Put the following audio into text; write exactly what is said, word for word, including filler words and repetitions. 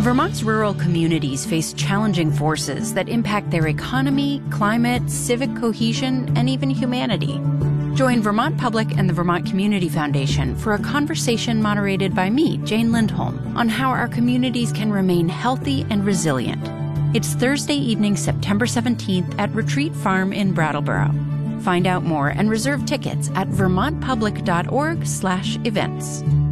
Vermont's rural communities face challenging forces that impact their economy, climate, civic cohesion, and even humanity. Join Vermont Public and the Vermont Community Foundation for a conversation moderated by me, Jane Lindholm, on how our communities can remain healthy and resilient. It's Thursday evening, September seventeenth at Retreat Farm in Brattleboro. Find out more and reserve tickets at vermont public dot org slash events.